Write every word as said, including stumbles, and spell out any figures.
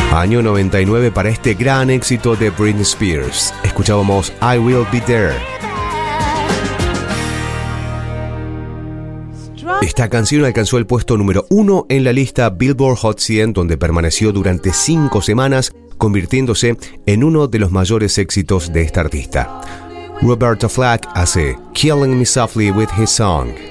Año noventa y nueve para este gran éxito de Britney Spears. Escuchábamos I Will Be There. Esta canción alcanzó el puesto número uno en la lista Billboard Hot cien, donde permaneció durante cinco semanas, convirtiéndose en uno de los mayores éxitos de esta artista. Roberta Flack hace Killing Me Softly with His Song.